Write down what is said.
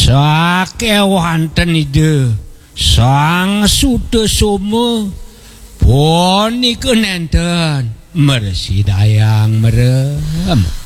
sakewanten ide sang Sudasoma punika nenten mersidayang merem